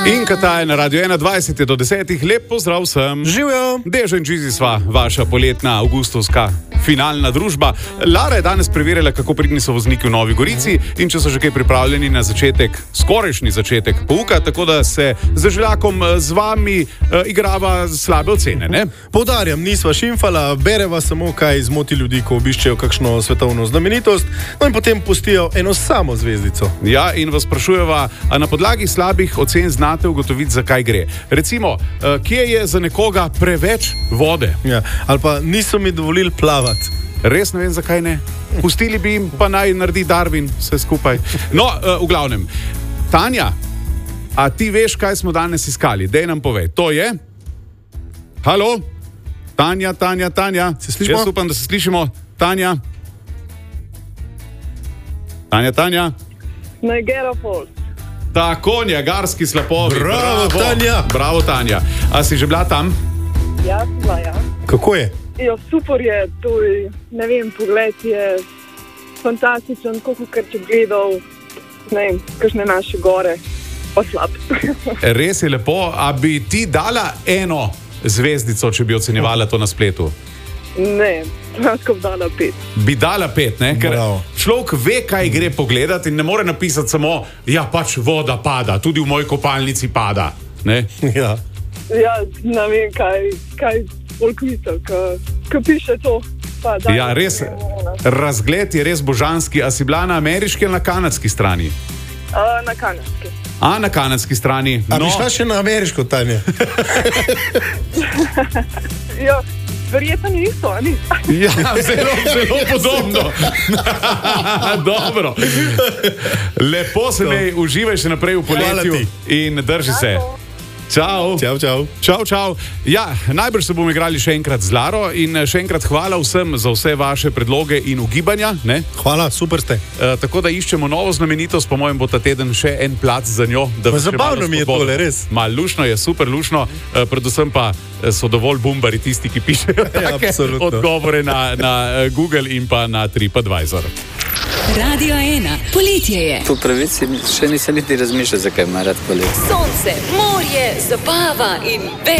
In Kataj na Radio 21 do 10. Lep pozdrav vsem. Živijo. Dežo in Čizi sva, vaša poletna avgustovska finalna družba. Lara je danes preverila, kako pridni so vozniki v Novi Gorici in če so že kaj pripravljeni na začetek, skorajšnji začetek pouka, tako da se z Željakom z vami igrava slabe ocene, ne? Poudarjam, nisva šimfala, bereva samo, kaj zmoti ljudi, ko obiščejo kakšno svetovno znamenitost, no in potem pustijo eno samo zvezdico. Ja, in vas sprašujeva, a na podlagi slabih ocen znate ugotoviti, zakaj gre. Recimo, kje je za nekoga preveč vode? Ja, ali pa niso mi dovolili plavati. Res ne vem, zakaj ne. Pustili bi jim, pa naj naredi Darwin vse skupaj. No, v glavnem. Tanja, a ti veš, kaj smo danes iskali? Dej nam povej. To je? Halo? Tanja. Se slišimo? Jaz upam, da se slišimo. Tanja? Tanja? Niagara Falls. Tako, Niagarski slapovi. Bravo, Tanja. A si že bila tam? Ja, bila, ja. Kako je? Jo, super je, tuj, ne vem, pogled je fantastičen, koliko kar če gledal, ne vem, kakšne naše gore, pa slab. Res je lepo, a bi ti dala eno zvezdico, če bi ocenjevala to na spletu? Ne, lahko bi dala 5. Bi dala 5, ne? Ker Bravo. človek ve, kaj gre pogledati in ne more napisati samo, ja, pač voda pada, tudi v moji kopalnici pada, ne? Ja. Ja, ne vem, kaj folk misel, ko piše to. Pa, Ja, res, razgled je res božanski. A si bila na ameriški ali na kanadski strani? Na kanadski. A na kanadski strani. A bi šla še na ameriško, Tanja? Ja, verjetno niso, a ni? Ja, zelo podobno. Dobro. Lepo se mi, uživaj še naprej v poletju in drži se. Čau. Čau. Ja, najbrž se bomo igrali še enkrat z Laro in še enkrat hvala vsem za vse vaše predloge in ugibanja. Ne? Hvala, super ste. Tako da iščemo novo znamenitost, po mojem bo ta teden še en plac za njo. Zabavno mi je tole, res. Lušno je, super lušno, predvsem pa so dovolj bumbari tisti, ki pišejo take odgovore na Google in pa na TripAdvisor. Radio 1, poletje je. Po pravici še nisem niti razmišljal, zakaj ima rad poletje. Sonce, morje, zabava in